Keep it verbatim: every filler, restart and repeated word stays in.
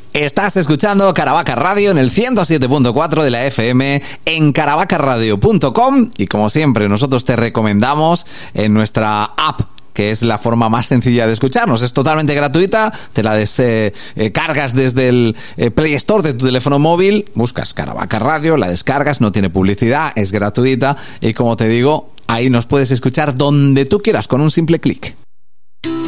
Estás escuchando Caravaca Radio en el ciento siete punto cuatro de la F M, en caravaca radio punto com, y como siempre nosotros te recomendamos en nuestra app, que es la forma más sencilla de escucharnos. Es totalmente gratuita, te la descargas eh, desde el eh, Play Store de tu teléfono móvil, buscas Caravaca Radio, la descargas, no tiene publicidad, es gratuita y como te digo, ahí nos puedes escuchar donde tú quieras con un simple clic.